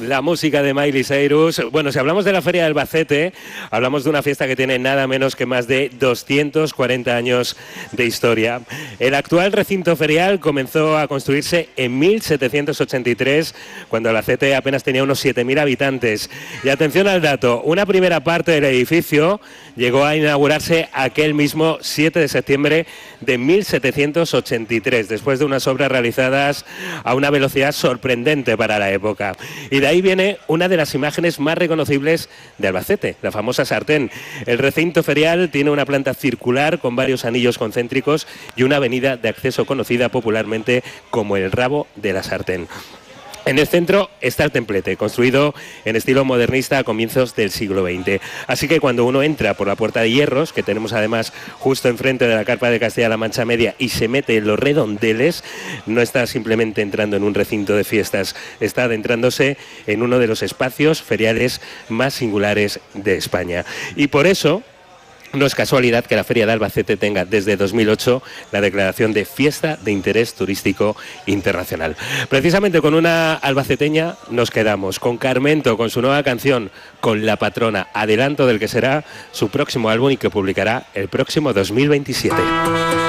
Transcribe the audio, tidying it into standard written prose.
La música de Miley Cyrus. Bueno, si hablamos de la Feria de Albacete, hablamos de una fiesta que tiene nada menos que más de 240 años de historia. El actual recinto ferial comenzó a construirse en 1783, cuando Albacete apenas tenía unos 7.000 habitantes. Y atención al dato, una primera parte del edificio llegó a inaugurarse aquel mismo 7 de septiembre de 1783, después de unas obras realizadas a una velocidad sorprendente para la época. Y de ahí viene una de las imágenes más reconocibles de Albacete, la famosa sartén. El recinto ferial tiene una planta circular con varios anillos concéntricos y una avenida de acceso conocida popularmente como el Rabo de la Sartén. En el centro está el templete, construido en estilo modernista a comienzos del siglo XX. Así que cuando uno entra por la Puerta de Hierros, que tenemos además justo enfrente de la Carpa de Castilla-La Mancha Media, y se mete en los redondeles, no está simplemente entrando en un recinto de fiestas, está adentrándose en uno de los espacios feriales más singulares de España. Y por eso no es casualidad que la Feria de Albacete tenga desde 2008 la declaración de Fiesta de Interés Turístico Internacional. Precisamente con una albaceteña nos quedamos, con Carmento, con su nueva canción, con La Patrona, adelanto del que será su próximo álbum y que publicará el próximo 2027.